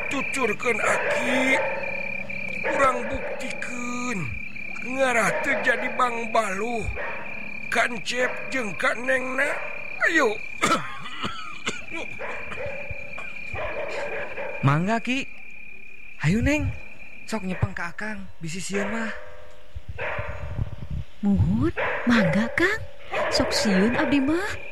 tuturkeun Aki kurang buktikeun ngarah teu jadi Bang Baluh Kancep jeung Kak Nengna. Ayo. Mangga Ki. Hayu Neng, sok nyepeng ka Akang, bisi sieun mah. Muhun, mangga Kang. Sok sieun abdi mah.